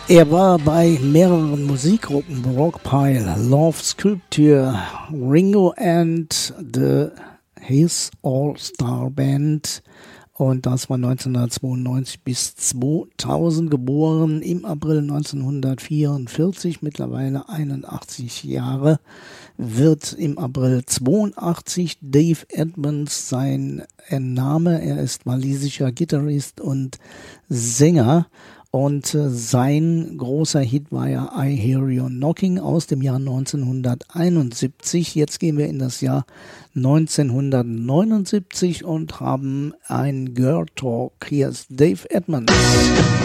Er war bei mehreren Musikgruppen, Rockpile, Love Sculpture, Ringo and His All-Star Band, und das war 1992 bis 2000, geboren im April 1944, mittlerweile 81 Jahre, wird im April 82 Dave Edmunds sein Name. Er ist walisischer Gitarrist und Sänger. Und sein großer Hit war ja I Hear You're Knocking aus dem Jahr 1971. Jetzt gehen wir in das Jahr 1979 und haben ein Girl Talk. Hier ist Dave Edmunds.